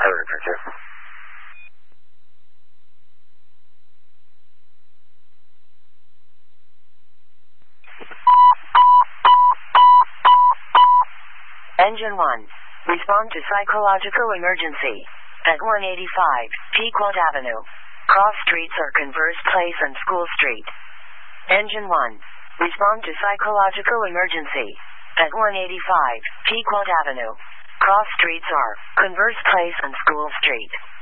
Engine 1. Respond to psychological emergency. At 185 Pequot Avenue. Cross streets are Converse Place and School Street. Engine 1. Respond to psychological emergency. At 185 Pequot Avenue. Cross streets are Converse Place and School Street.